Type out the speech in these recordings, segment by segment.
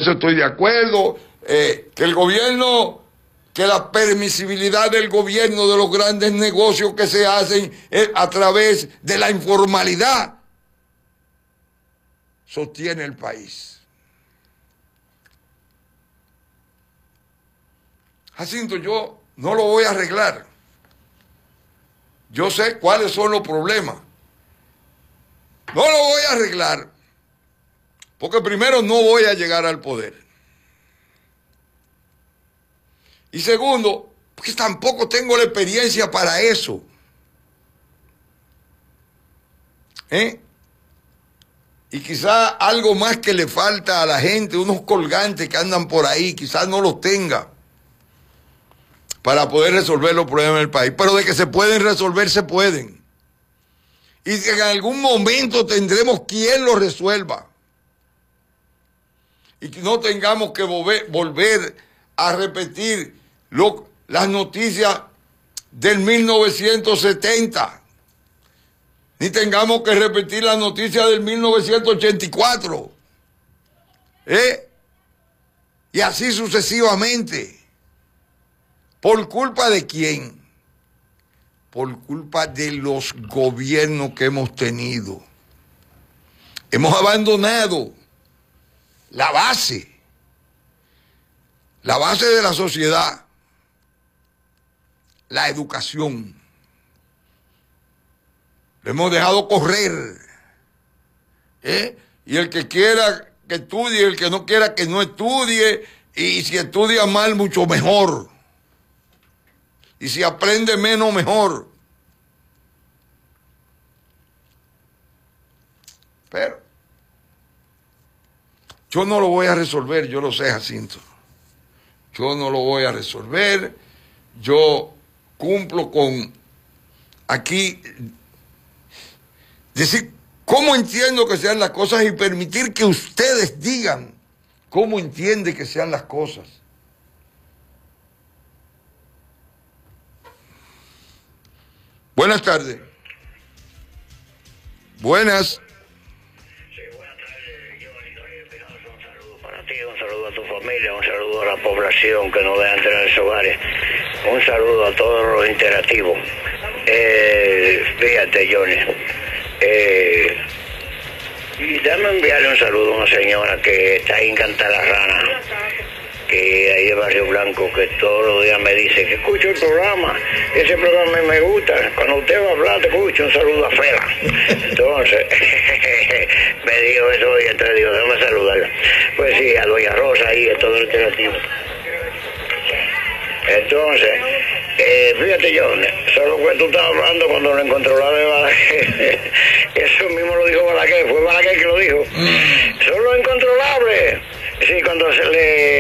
eso estoy de acuerdo, que el gobierno, que la permisibilidad del gobierno de los grandes negocios que se hacen a través de la informalidad sostiene el país. Jacinto, yo no lo voy a arreglar. Yo sé cuáles son los problemas. No lo voy a arreglar porque primero no voy a llegar al poder. Y segundo, porque tampoco tengo la experiencia para eso. Y quizá algo más que le falta a la gente, unos colgantes que andan por ahí, quizás no los tenga para poder resolver los problemas del país. Pero de que se pueden resolver, se pueden. Y que en algún momento tendremos quien lo resuelva. Y que no tengamos que volver a repetir las noticias del 1970. Ni tengamos que repetir las noticias del 1984. Y así sucesivamente. ¿Por culpa de quién? Por culpa de los gobiernos que hemos tenido. Hemos abandonado la base de la sociedad, la educación. Lo hemos dejado correr. Y el que quiera que estudie, el que no quiera que no estudie, y si estudia mal, mucho mejor. Y si aprende menos, mejor. Pero yo no lo voy a resolver, yo lo sé, Jacinto. Yo no lo voy a resolver. Yo cumplo con aquí decir cómo entiendo que sean las cosas y permitir que ustedes digan cómo entiende que sean las cosas. Buenas tardes. Buenas. Sí, buenas tardes, Johnny. Un saludo para ti, un saludo a tu familia, un saludo a la población que no dejan tener sus hogares. Un saludo a todos los interactivos. Fíjate, Johnny. Y déjame enviarle un saludo a una señora que está ahí en Cantalarrana, que ahí en Barrio Blanco, que todos los días me dice que escucho el programa, ese programa me gusta, cuando usted va a hablar te escucho. Un saludo a Fela. Entonces, me dijo eso y entonces digo, déjame saludarla. Pues sí, a Doña Rosa ahí, es todo el alternativo. Entonces, fíjate, John, solo que tú estabas hablando cuando lo encontró la de Balaguer. Eso mismo lo dijo Balaguer, fue Balaguer que lo dijo. Son los incontrolables. Sí, cuando se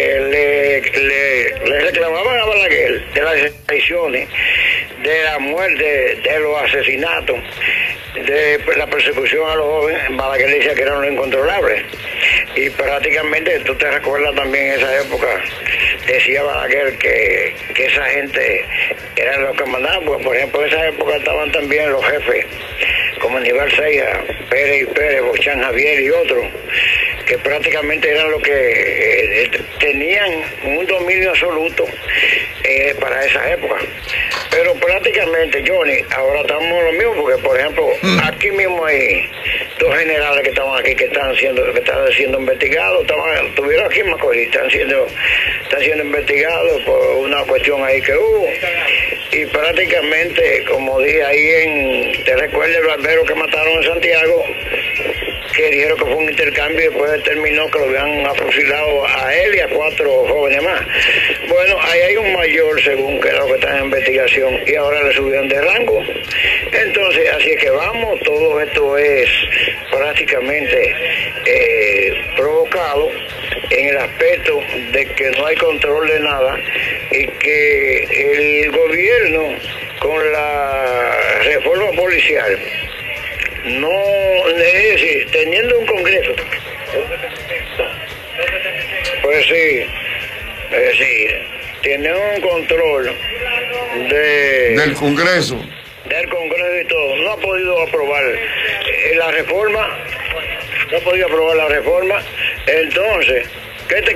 le reclamaban a Balaguer de las desapariciones, de la muerte, de los asesinatos, de la persecución a los jóvenes, Balaguer decía que eran los incontrolables. Y prácticamente, tú te recuerdas también en esa época, decía Balaguer que esa gente eran los que mandaban, porque por ejemplo en esa época estaban también los jefes, como Aníbal Ceja, Pérez y Pérez, Bochán Javier y otros, que prácticamente eran los que tenían un dominio absoluto para esa época. Pero prácticamente, Johnny, ahora estamos lo mismo, porque por ejemplo, aquí mismo hay dos generales que estaban aquí, que están siendo investigados, estuvieron aquí en Macorís, están siendo investigados por una cuestión ahí que hubo. Y prácticamente, como dije ahí ¿te recuerdas el barbero que mataron en Santiago? Que dijeron que fue un intercambio y después terminó que lo habían afusilado a él y a 4 jóvenes más. Bueno, ahí hay un mayor, según que era lo que está en investigación, y ahora le subieron de rango. Entonces, así es que vamos, todo esto es prácticamente provocado en el aspecto de que no hay control de nada y que el gobierno, con la reforma policial, no, es decir, teniendo un Congreso, pues sí, es decir, tiene un control del Congreso y todo, no ha podido aprobar la reforma, entonces, ¿qué te